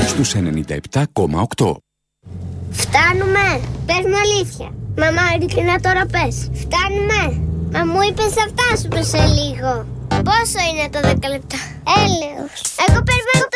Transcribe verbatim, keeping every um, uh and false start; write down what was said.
στους ενενήντα επτά κόμμα οκτώ. Φτάνουμε. Πες μου αλήθεια. Μαμά, ειλικρινά τώρα πες. Φτάνουμε. Μα μου είπες θα φτάσουμε σε λίγο. Πόσο είναι το δέκα λεπτά? Έλεος. Εγώ περιμένω.